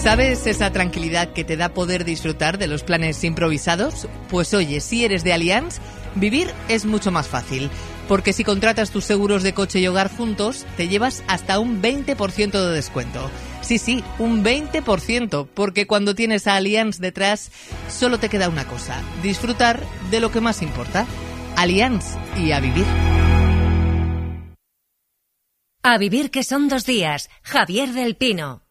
¿Sabes esa tranquilidad que te da poder disfrutar de los planes improvisados? Pues oye, si eres de Allianz, vivir es mucho más fácil, porque si contratas tus seguros de coche y hogar juntos, te llevas hasta un 20% de descuento. Sí, un 20%, porque cuando tienes a Allianz detrás, solo te queda una cosa: disfrutar de lo que más importa. Allianz, y a vivir. A vivir, que son 2 días. Javier del Pino.